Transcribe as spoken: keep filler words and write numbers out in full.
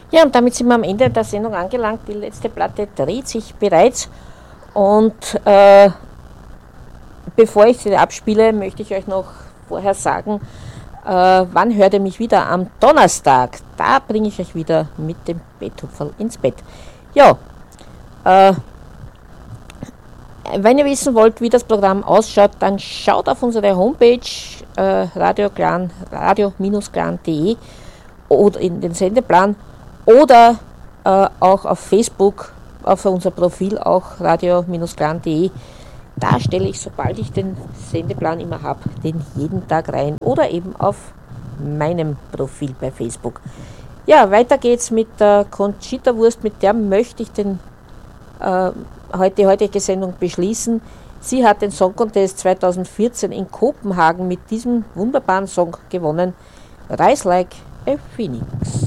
Ja, und damit sind wir am Ende der Sendung angelangt. Die letzte Platte dreht sich bereits. Und äh, bevor ich sie abspiele, möchte ich euch noch vorher sagen, äh, wann hört ihr mich wieder? Am Donnerstag. Da bringe ich euch wieder mit dem Betthupferl ins Bett. Ja, äh, wenn ihr wissen wollt, wie das Programm ausschaut, dann schaut auf unsere Homepage äh, radio clan Bindestrich clan punkt de oder in den Sendeplan oder äh, auch auf Facebook, auf unser Profil auch radio Bindestrich clan punkt de. Da stelle ich, sobald ich den Sendeplan immer habe, den jeden Tag rein oder eben auf meinem Profil bei Facebook. Ja, weiter geht's mit der Conchita Wurst, mit der möchte ich den, äh, heute, die heutige Sendung beschließen. Sie hat den Song Contest zweitausendvierzehn in Kopenhagen mit diesem wunderbaren Song gewonnen, Rise Like a Phoenix.